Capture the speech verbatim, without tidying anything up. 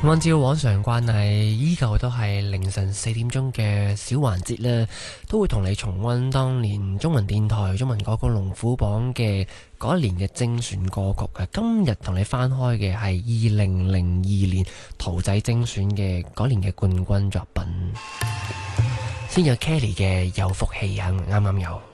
按照往常慣例，依舊都係凌晨四點鐘嘅小環節呢，都會同你重溫當年中文電台中文歌曲龍虎榜嘅嗰一年嘅精選歌曲嘅。今日同你翻開嘅係二零零二年圖仔精選嘅嗰年嘅冠軍作品，先有 Kelly 嘅有福氣啊，啱啱有。